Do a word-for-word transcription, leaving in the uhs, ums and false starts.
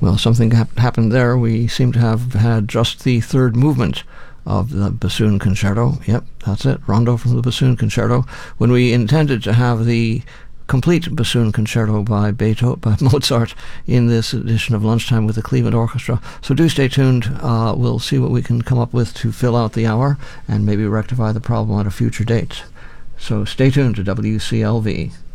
Well, something hap- happened there. We seem to have had just the third movement of the bassoon concerto. Yep, that's it. Rondo from the bassoon concerto. When we intended to have the complete bassoon concerto by Beethoven, by Mozart, in this edition of Lunchtime with the Cleveland Orchestra. So do stay tuned. Uh, we'll see what we can come up with to fill out the hour and maybe rectify the problem at a future date. So stay tuned to W C L V.